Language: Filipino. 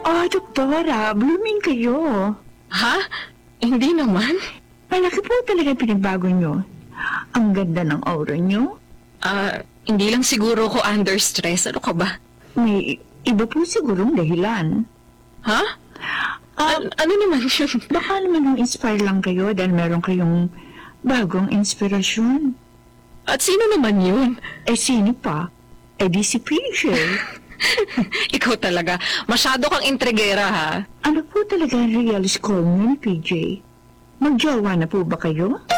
Doktora, blooming kayo. Ha? Hindi naman. Malaki po talaga pinagbago nyo. Ang ganda ng aura nyo. Hindi lang siguro ko under stress. Ano ka ba? May iba po sigurong dahilan. Ha? Ano naman yun? Baka naman inspire lang kayo dahil meron kayong bagong inspirasyon. At sino naman yun? Sino pa? Di si PJ. Ikaw talaga. Masyado kang intrigera, ha? Ano po talaga ang real score nyo ni PJ? Magjowa na po ba kayo?